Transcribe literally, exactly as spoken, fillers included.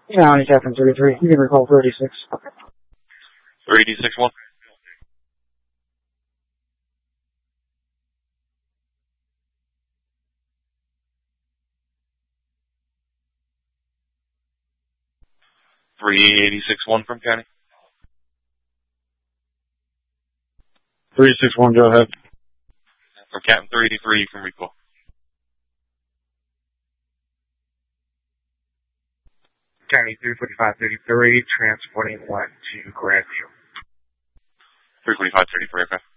County Captain thirty-three. You can recall three eighty-six. three eighty-six one. three eighty-six one from County. three six one, go ahead. From Captain three eighty-three, you can recall. County three forty-five thirty-three, transporting one to Grandview. three forty-five thirty-three, okay.